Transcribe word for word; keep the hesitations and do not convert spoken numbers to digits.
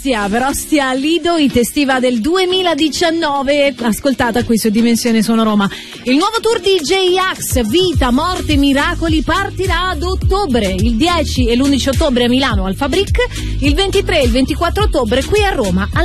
Ostia, per Ostia Lido, It estiva del duemiladiciannove, ascoltata qui su Dimensione Suono Roma. Il nuovo tour di J-Ax, Vita, Morte, Miracoli, partirà ad ottobre, il dieci e l'undici ottobre a Milano al Fabric, il ventitré e il ventiquattro ottobre qui a Roma